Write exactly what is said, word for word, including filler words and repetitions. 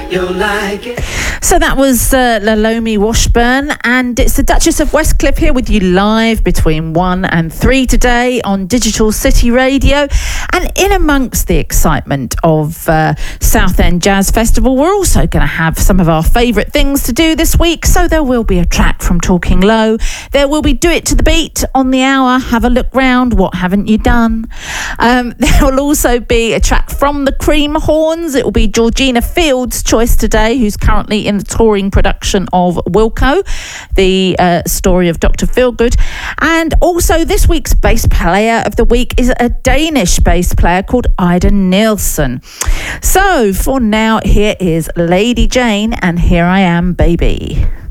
You'll like it. So that was uh, Lalomi Washburn, and it's the Duchess of Westcliff here with you live between one and three today on Digital City Radio. And in amongst the excitement of uh, Southend Jazz Festival, we're also going to have some of our favourite things to do this week. So there will be a track from Talking Low. There will be Do It to the Beat on the hour. Have a look round. What haven't you done? Um, there will also be a track from the Cream Horns. It will be Georgina Field's choice today, who's currently in the touring production of Wilco, the uh, story of Doctor Feelgood. And also this week's bass player of the week is a Danish bass player called Ida Nielsen. So for now, here is Lady Jane and Here I Am, Baby.